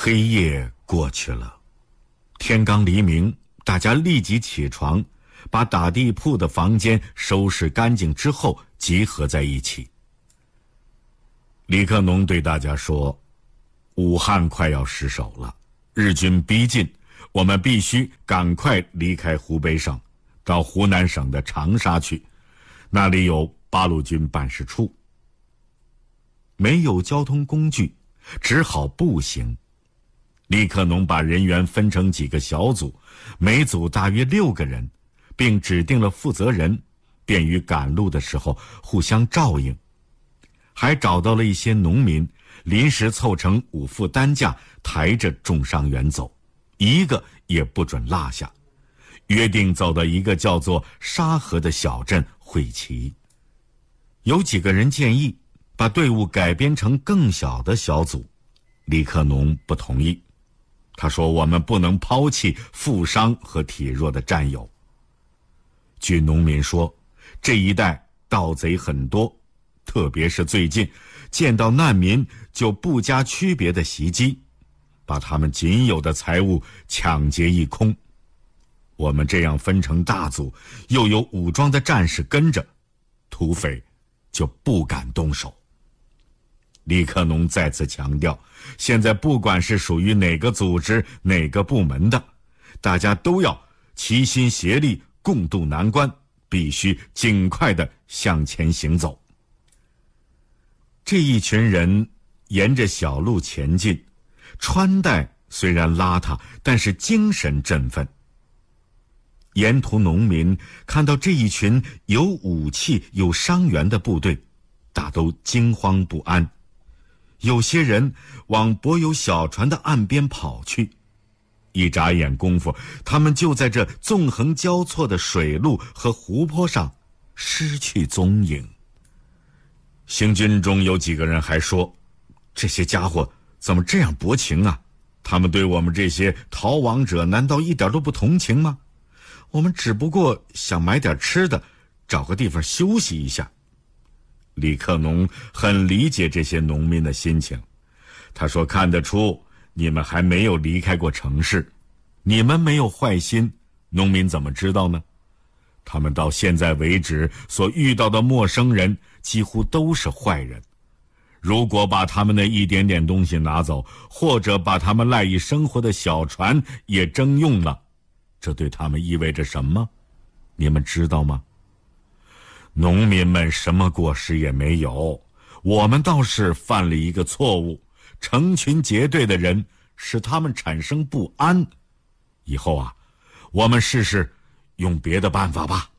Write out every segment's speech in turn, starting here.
黑夜过去了，天刚黎明，大家立即起床，把打地铺的房间收拾干净之后集合在一起。李克农对大家说，武汉快要失守了，日军逼近，我们必须赶快离开湖北省，到湖南省的长沙去，那里有八路军办事处。没有交通工具，只好步行。李克农把人员分成几个小组，每组大约6个人，并指定了负责人，便于赶路的时候互相照应。还找到了一些农民，临时凑成5副担架，抬着重伤员走，一个也不准落下。约定走到一个叫做沙河的小镇会齐。有几个人建议把队伍改编成更小的小组，李克农不同意。他说，我们不能抛弃负伤和体弱的战友。据农民说，这一带盗贼很多，特别是最近见到难民就不加区别的袭击，把他们仅有的财物抢劫一空。我们这样分成大组，又有武装的战士跟着，土匪就不敢动手。李克农再次强调，现在不管是属于哪个组织哪个部门的，大家都要齐心协力共度难关，必须尽快地向前行走。这一群人沿着小路前进，穿戴虽然邋遢，但是精神振奋。沿途农民看到这一群有武器有伤员的部队，大都惊慌不安。有些人往泊有小船的岸边跑去，一眨眼功夫，他们就在这纵横交错的水路和湖泊上失去踪影。行军中有几个人还说，这些家伙怎么这样薄情啊？他们对我们这些逃亡者难道一点都不同情吗？我们只不过想买点吃的，找个地方休息一下。李克农很理解这些农民的心情，他说，看得出你们还没有离开过城市，你们没有坏心，农民怎么知道呢？他们到现在为止所遇到的陌生人几乎都是坏人，如果把他们的一点点东西拿走，或者把他们赖以生活的小船也征用了，这对他们意味着什么？你们知道吗？农民们什么过失也没有，我们倒是犯了一个错误，成群结队的人使他们产生不安。以后啊，我们试试用别的办法吧。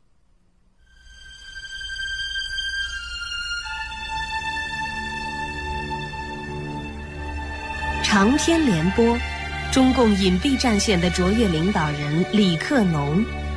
长篇联播，中共隐蔽战线的卓越领导人李克农